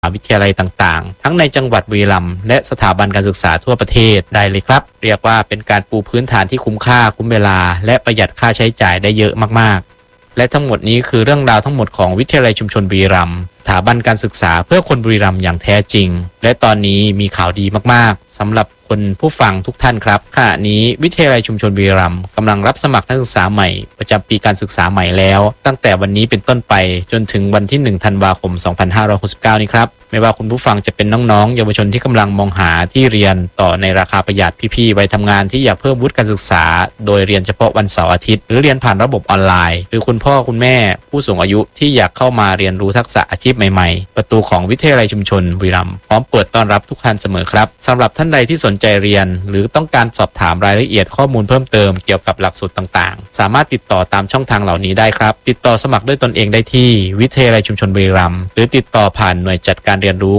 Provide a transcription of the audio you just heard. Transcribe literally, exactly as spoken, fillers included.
วิทยาลัยต่างๆทั้งในจังหวัดบุรีรัมย์และสถาบันการศึกษาทั่วประเทศได้เลยครับเรียกว่าเป็นการปูพื้นฐานที่คุ้มค่าคุ้มเวลาและประหยัดค่าใช้จ่ายได้เยอะมากๆและทั้งหมดนี้คือเรื่องราวทั้งหมดของวิทยาลัยชุมชนบุรีรัมย์สถาบันการศึกษาเพื่อคนบุรีรัมย์อย่างแท้จริงและตอนนี้มีข่าวดีมากๆสำหรับคนผู้ฟังทุกท่านครับขณะนี้วิทยาลัยชุมชนบุรีรัมย์กำลังรับสมัครนักศึกษาใหม่ประจำปีการศึกษาใหม่แล้วตั้งแต่วันนี้เป็นต้นไปจนถึงวันที่หนึ่งธันวาคมสองพันห้าร้อยหกสิบเก้านี้ครับไม่ว่าคุณผู้ฟังจะเป็นน้องๆเยาวชนที่กำลังมองหาที่เรียนต่อในราคาประหยัดพี่ๆวัยทำงานที่อยากเพิ่มวุฒิการศึกษาโดยเรียนเฉพาะวันเสาร์อาทิตย์หรือเรียนผ่านระบบออนไลน์หรือคุณพ่อคุณแม่ผู้สูงอายุที่อยากเข้ามาเรียนรู้ทักษะอาชีพใหม่ๆประตูของวิทยาลัยชุมชนบุรีรัมย์พร้อมเปิดต้อนรับทุกท่านเสมอครับสำหรับท่านใดที่สนใจเรียนหรือต้องการสอบถามรายละเอียดข้อมูลเพิ่มเติมเกี่ยวกับหลักสูตรต่างๆสามารถติดต่อตามช่องทางเหล่านี้ได้ครับติดต่อสมัครด้วยตนเองได้ที่วิทยาลัยชุมชนบุรีรัมย์หรือติดต่อผ่านหน่วยจัดการเรียนรู้